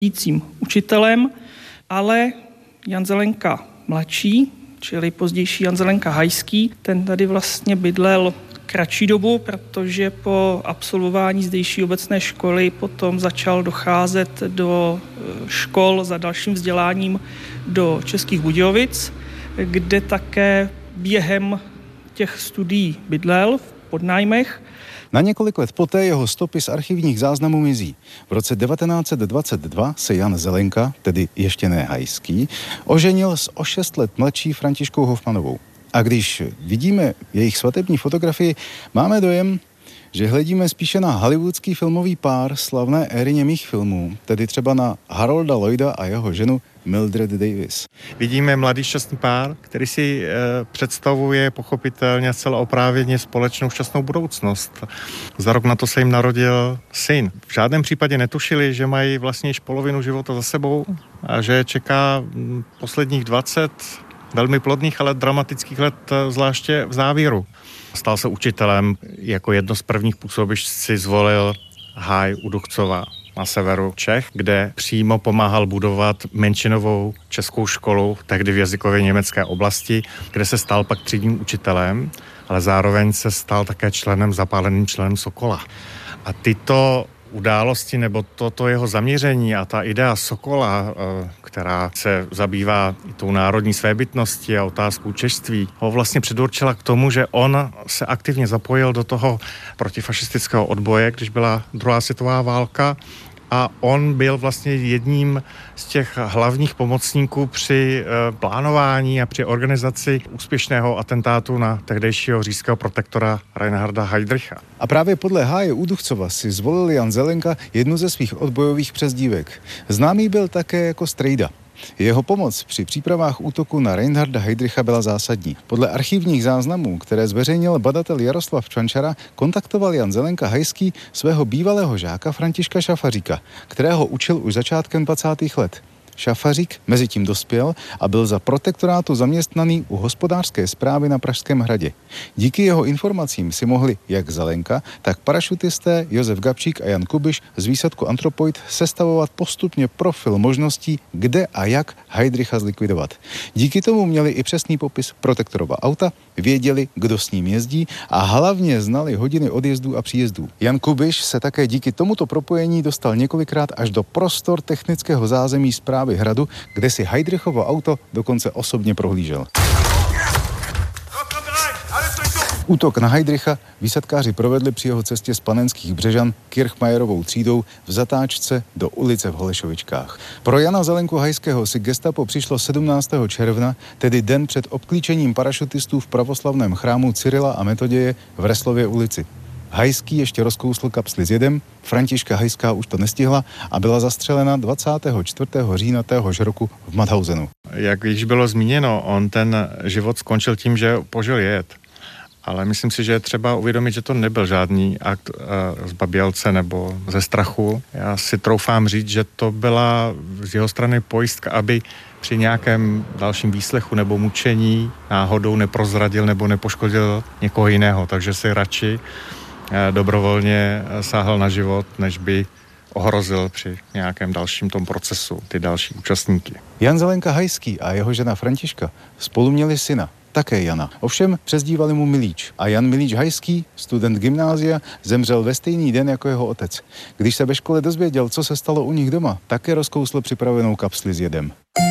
jícím učitelem, ale Jan Zelenka mladší, čili pozdější Jan Zelenka Hajský, ten tady vlastně bydlel kratší dobu, protože po absolvování zdejší obecné školy potom začal docházet do škol za dalším vzděláním do Českých Budějovic, kde také během těch studií bydlel v podnájmech. Na několik let poté jeho stopy z archivních záznamů mizí. V roce 1922 se Jan Zelenka, tedy ještě ne Hajský, oženil s o 6 let mladší Františkou Hofmanovou. A když vidíme jejich svatební fotografii, máme dojem, že hledíme spíše na hollywoodský filmový pár slavné éry němých filmů, tedy třeba na Harolda Lloyda a jeho ženu Mildred Davis. Vidíme mladý šťastný pár, který si představuje pochopitelně zcela oprávněně společnou šťastnou budoucnost. Za rok na to se jim narodil syn. V žádném případě netušili, že mají vlastně již polovinu života za sebou a že čeká posledních 20 velmi plodných, ale dramatických let, zvláště v závěru. Stal se učitelem, jako jedno z prvních působišť si zvolil Háj u Duchcova na severu Čech, kde přímo pomáhal budovat menšinovou českou školu, tehdy v jazykově německé oblasti, kde se stal pak třídním učitelem, ale zároveň se stal také zapáleným členem Sokola. A tyto události nebo toto jeho zaměření a ta idea Sokola, která se zabývá i tou národní svébytnosti a otázkou češství, ho vlastně předurčila k tomu, že on se aktivně zapojil do toho protifašistického odboje, když byla druhá světová válka, a on byl vlastně jedním z těch hlavních pomocníků při plánování a při organizaci úspěšného atentátu na tehdejšího říšského protektora Reinharda Heydricha. A právě podle Háje u Duchcova si zvolil Jan Zelenka jednu ze svých odbojových přezdívek. Známý byl také jako Strejda. Jeho pomoc při přípravách útoku na Reinharda Heydricha byla zásadní. Podle archivních záznamů, které zveřejnil badatel Jaroslav Čvančara, kontaktoval Jan Zelenka Hajský svého bývalého žáka Františka Šafaříka, kterého učil už začátkem 20. let. Šafařík mezitím dospěl a byl za protektorátu zaměstnaný u hospodářské správy na Pražském hradě. Díky jeho informacím si mohli jak Zelenka, tak parašutisté Josef Gabčík a Jan Kubiš z výsadku Anthropoid sestavovat postupně profil možností, kde a jak Heydricha zlikvidovat. Díky tomu měli i přesný popis protektorova auta, věděli, kdo s ním jezdí a hlavně znali hodiny odjezdů a příjezdů. Jan Kubiš se také díky tomuto propojení dostal několikrát až do prostor technického zázemí správy hradu, kde si Heydrichovo auto dokonce osobně prohlížel. Útok na Heydricha výsadkáři provedli při jeho cestě z Panenských Břežan Kirchmayerovou třídou v zatáčce do ulice v Holešovičkách. Pro Jana Zelenku Hajského si gestapo přišlo 17. června, tedy den před obklíčením parašutistů v pravoslavném chrámu Cyrila a Metoděje v Reslově ulici. Hajský ještě rozkousl kapsli s jedem, Františka Hajská už to nestihla a byla zastřelena 24. října téhož roku v Mauthausenu. Jak již bylo zmíněno, on ten život skončil tím, že požil jed. Ale myslím si, že je třeba uvědomit, že to nebyl žádný akt zbabělce nebo ze strachu. Já si troufám říct, že to byla z jeho strany pojistka, aby při nějakém dalším výslechu nebo mučení náhodou neprozradil nebo nepoškodil někoho jiného. Takže si radši dobrovolně sáhl na život, než by ohrozil při nějakém dalším tom procesu ty další účastníky. Jan Zelenka Hajský a jeho žena Františka spolu měli syna, také Jana. Ovšem přezdívali mu Milíč. A Jan Milíč Hajský, student gymnázia, zemřel ve stejný den jako jeho otec. Když se ve škole dozvěděl, co se stalo u nich doma, také rozkousl připravenou kapsli s jedem.